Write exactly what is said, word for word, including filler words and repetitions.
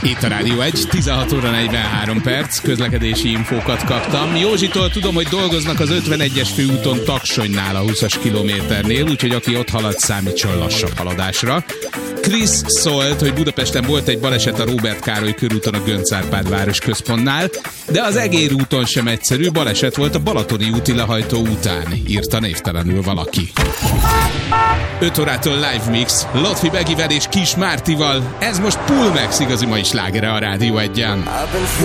Itt a Rádió egy, tizenhat óra negyvenhárom perc, közlekedési infókat kaptam. Józsitól tudom, hogy dolgoznak az ötvenegyes főúton Taksonynál a húszas kilométernél, úgyhogy aki ott halad, számítson lassabb haladásra. Krisz szólt, hogy Budapesten volt egy baleset a Róbert Károly körúton a Göncz Árpád városközpontnál, de az Egér úton sem egyszerű, baleset volt a Balatoni úti lehajtó után, írta névtelenül valaki. öt órától live mix, Lotfi Begivel és Kis Mártival, ez most Pullmax igazi mai slágere a Rádió egyen.